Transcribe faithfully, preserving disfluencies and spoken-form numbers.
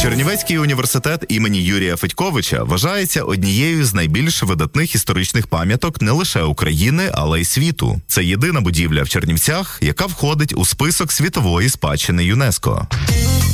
Чернівецький університет імені Юрія Федьковича вважається однією з найбільш видатних історичних пам'яток не лише України, але й світу. Це єдина будівля в Чернівцях, яка входить у список світової спадщини ЮНЕСКО.